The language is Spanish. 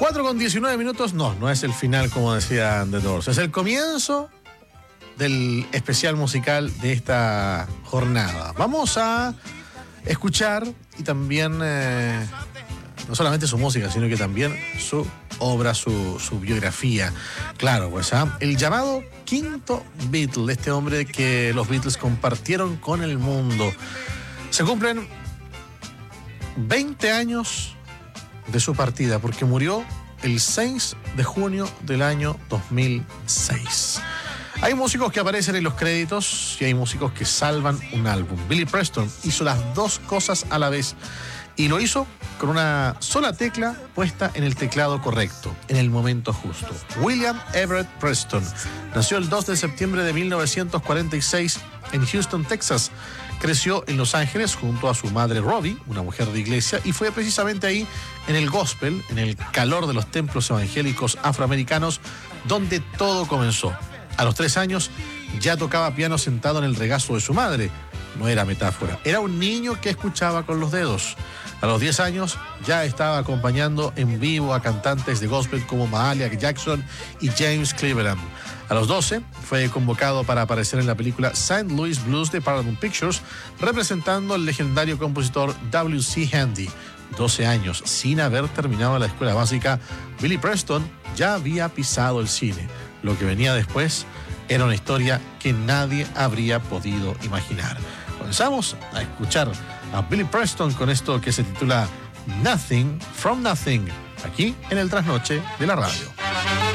4:19. No es el final, como decía The Doors. Es el comienzo del especial musical de esta jornada. Vamos a escuchar y también no solamente su música, sino que también su obra, su biografía. Claro, pues el llamado quinto Beatle, este hombre que los Beatles compartieron con el mundo. Se cumplen 20 años de su partida, porque murió el 6 de junio del año 2006. Hay músicos que aparecen en los créditos y hay músicos que salvan un álbum. Billy Preston hizo las dos cosas a la vez y lo hizo con una sola tecla puesta en el teclado correcto, en el momento justo. William Everett Preston nació el 2 de septiembre de 1946 en Houston, Texas. Creció en Los Ángeles junto a su madre Robbie, una mujer de iglesia, y fue precisamente ahí, en el gospel, en el calor de los templos evangélicos afroamericanos, donde todo comenzó. A los 3 años ya tocaba piano sentado en el regazo de su madre. No era metáfora, era un niño que escuchaba con los dedos. A los 10 años ya estaba acompañando en vivo a cantantes de gospel como Mahalia Jackson y James Cleveland. A los 12 fue convocado para aparecer en la película St. Louis Blues de Paramount Pictures, representando al legendario compositor W.C. Handy. 12 años sin haber terminado la escuela básica, Billy Preston ya había pisado el cine. Lo que venía después era una historia que nadie habría podido imaginar. Comenzamos a escuchar a Billy Preston con esto que se titula Nothing from Nothing, aquí en el Trasnoche de la radio.